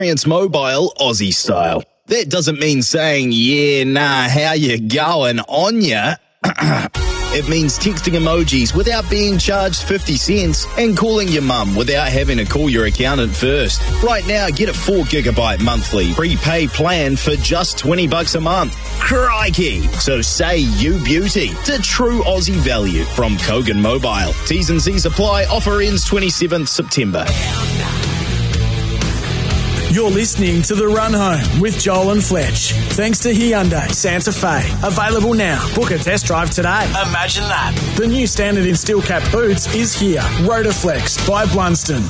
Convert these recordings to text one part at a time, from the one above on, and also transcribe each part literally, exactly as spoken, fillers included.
Experience mobile Aussie style. That doesn't mean saying, yeah, nah, how you going on ya? It means texting emojis without being charged fifty cents and calling your mum without having to call your accountant first. Right now, get a four gigabyte monthly prepay plan for just twenty bucks a month. Crikey! So say you beauty to true Aussie value from Kogan Mobile. T's and C's apply. Offer ends twenty-seventh September. You're listening to The Run Home with Joel and Fletch. Thanks to Hyundai Santa Fe. Available now. Book a test drive today. Imagine that. The new standard in steel cap boots is here. Rotaflex by Blunston.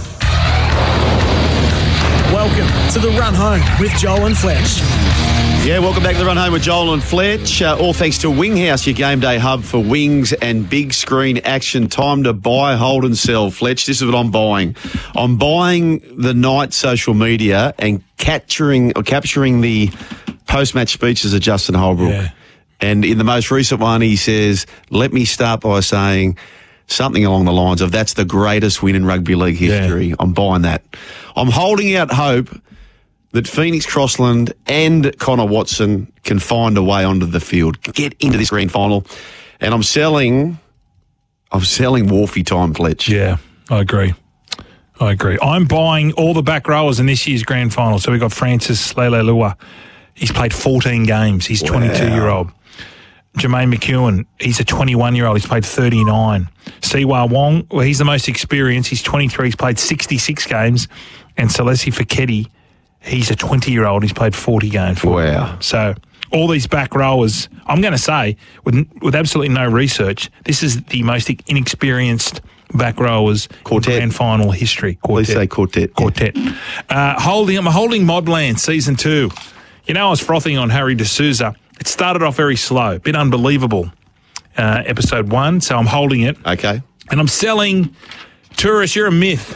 Welcome to The Run Home with Joel and Fletch. Yeah, welcome back to The Run Home with Joel and Fletch. Uh, all thanks to Winghouse, your game day hub for wings and big screen action. Time to buy, hold and sell. Fletch, this is what I'm buying. I'm buying the night social media and capturing or capturing the post-match speeches of Justin Holbrook. Yeah. And in the most recent one, he says, let me start by saying something along the lines of, that's the greatest win in rugby league history. Yeah. I'm buying that. I'm holding out hope that Phoenix Crossland and Connor Watson can find a way onto the field, get into this grand final. And I'm selling, I'm selling Wharfie time, Fletch. Yeah, I agree. I agree. I'm buying all the back rowers in this year's grand final. So we've got Francis Leilua. He's played fourteen games. He's wow. twenty-two-year-old. Jermaine McEwen, he's a twenty-one-year-old. He's played thirty-nine. Siwa Wong, well, he's the most experienced. He's twenty-three. He's played sixty-six games. And Celesi Feketi, he's a twenty-year-old. He's played forty games. Wow. So all these back rowers, I'm going to say, with with absolutely no research, this is the most inexperienced back rowers quartet. in grand final history. Quartet. Please say quartet. Quartet. Yeah. Uh, holding, I'm holding Modland season two. You know, I was frothing on Harry D'Souza. It started off very slow, a bit unbelievable, uh, episode one, so I'm holding it. Okay. And I'm selling... Tourist, you're a myth.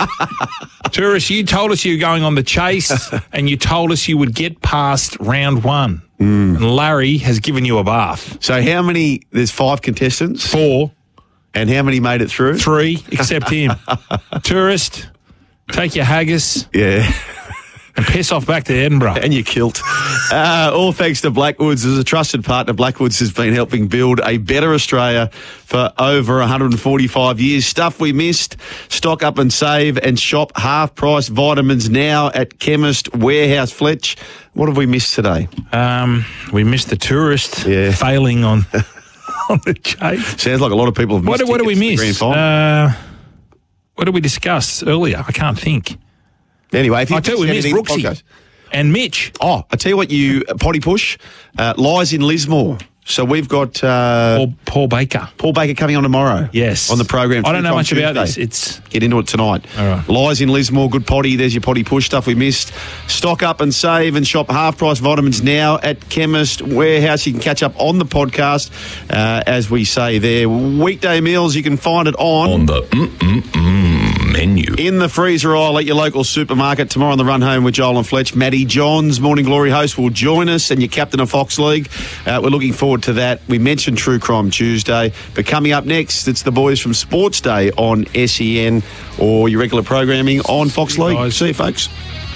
Tourist, you told us you were going on the chase and you told us you would get past round one. Mm. And Larry has given you a bath. So how many, there's five contestants? Four. And how many made it through? Three, except him. Tourist, take your haggis. Yeah. And piss off back to Edinburgh. And your kilt. Uh, all thanks to Blackwoods. As a trusted partner, Blackwoods has been helping build a better Australia for over one hundred forty-five years. Stuff we missed. Stock up and save and shop half-price vitamins now at Chemist Warehouse. Fletch, what have we missed today? Um, we missed the Tourist yeah. failing on, on the chase. Sounds like a lot of people have missed What, what did we miss? Uh, what did we discuss earlier? I can't think. Anyway, if you I tell you, we missed Brooksy and Mitch. Oh, I tell you what, you potty push uh, lies in Lismore. So we've got uh, Paul, Paul Baker. Paul Baker coming on tomorrow. Yes, on the program. I don't know much Tuesday. about this. It's get into it tonight. All right. Lies in Lismore, good potty. There's your potty push stuff we missed. Stock up and save and shop half price vitamins now at Chemist Warehouse. You can catch up on the podcast, uh, as we say there. Weekday meals, you can find it on on the mm-mm-mm menu in the freezer aisle at your local supermarket. Tomorrow on the Run Home with Joel and Fletch, Matty Johns, Morning Glory host, will join us, and your captain of Fox League. Uh, we're looking forward to that. We mentioned True Crime Tuesday, but coming up next, it's the boys from Sports Day on S E N or your regular programming on Fox League. Guys. See you, folks.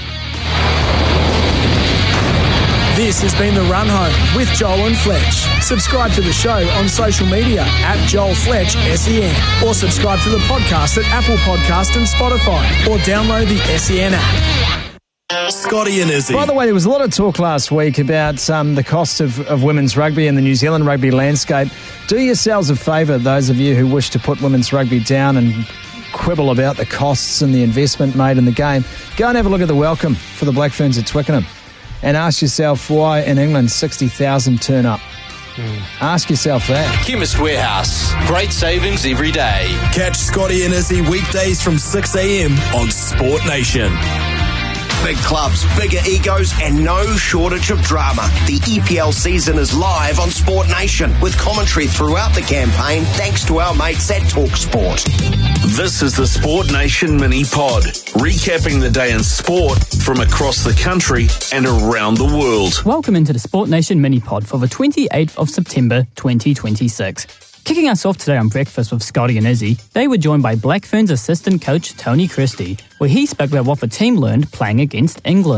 This has been The Run Home with Joel and Fletch. Subscribe to the show on social media at Joel Fletch S E N, or subscribe to the podcast at Apple Podcast and Spotify, or download the S E N app. Scotty and Izzy. By the way, there was a lot of talk last week about um, the cost of, of women's rugby and the New Zealand rugby landscape. Do yourselves a favour, those of you who wish to put women's rugby down and quibble about the costs and the investment made in the game. Go and have a look at the welcome for the Black Ferns at Twickenham and ask yourself why in England sixty thousand turn up. Mm. Ask yourself that. Chemist Warehouse. Great savings every day. Catch Scotty and Izzy weekdays from six a.m. on Sport Nation. Big clubs, bigger egos, and no shortage of drama. The E P L season is live on Sport Nation with commentary throughout the campaign thanks to our mates at Talk Sport. This is the Sport Nation Mini Pod, recapping the day in sport from across the country and around the world. Welcome into the Sport Nation Mini Pod for the twenty-eighth of September twenty twenty-six. Kicking us off today on Breakfast with Scotty and Izzy, they were joined by Black Ferns assistant coach Tony Christie, where he spoke about what the team learned playing against England.